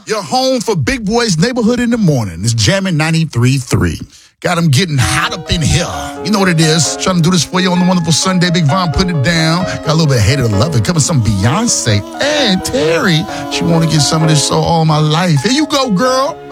Your home for Big Boy's Neighborhood in the Morning. It's jamming 93.3. Got them getting hot up in here. You know what it is. Trying to do this for you on the wonderful Sunday. Big Von put it down. Got a little bit of hate or love it. Coming some Beyonce. And Terry, she want to get some of this so all my life. Here you go, girl.